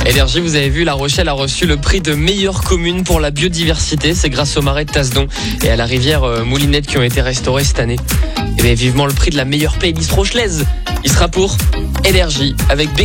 Énergie, vous avez vu, La Rochelle a reçu le prix de meilleure commune pour la biodiversité. C'est grâce au marais de Tasdon et à la rivière Moulinette qui ont été restaurés cette année. Et bien vivement le prix de la meilleure playlist rochelaise. Il sera pour Énergie avec